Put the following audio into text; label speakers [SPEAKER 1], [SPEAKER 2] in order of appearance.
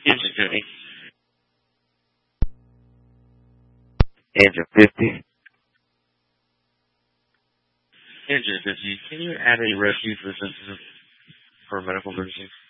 [SPEAKER 1] Engine 50.
[SPEAKER 2] Engine 50.
[SPEAKER 1] Engine 50. Can you add a rescue to the census for medical emergency?